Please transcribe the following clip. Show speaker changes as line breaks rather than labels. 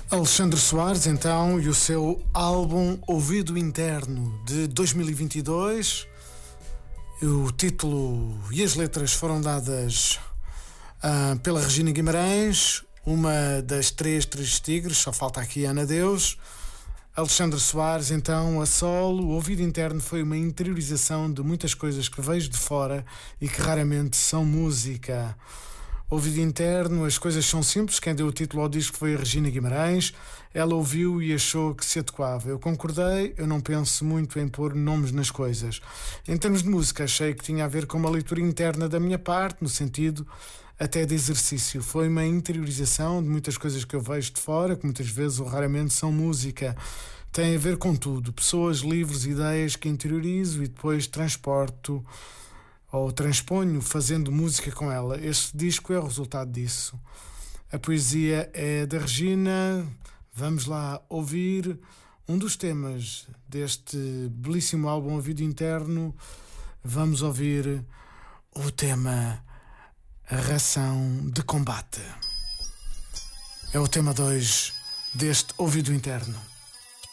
Alexandre Soares, então, e o seu álbum Ouvido Interno de 2022. O título e as letras foram dadas pela Regina Guimarães, uma das três tigres, só falta aqui Ana Deus. Alexandre Soares, então, a solo. O Ouvido Interno foi uma interiorização de muitas coisas que vejo de fora e que raramente são música. Ouvido Interno, as coisas são simples. Quem deu o título ao disco foi a Regina Guimarães. Ela ouviu e achou que se adequava. Eu concordei, eu não penso muito em pôr nomes nas coisas. Em termos de música, achei que tinha a ver com uma leitura interna da minha parte, no sentido até de exercício. Foi uma interiorização de muitas coisas que eu vejo de fora, que muitas vezes ou raramente são música. Tem a ver com tudo. Pessoas, livros, ideias que interiorizo e depois transporto ou transponho fazendo música com ela. Este disco é o resultado disso. A poesia é da Regina. Vamos lá ouvir um dos temas deste belíssimo álbum Ouvido Interno. Vamos ouvir o tema A Ração de Combate. É o tema 2 deste Ouvido Interno.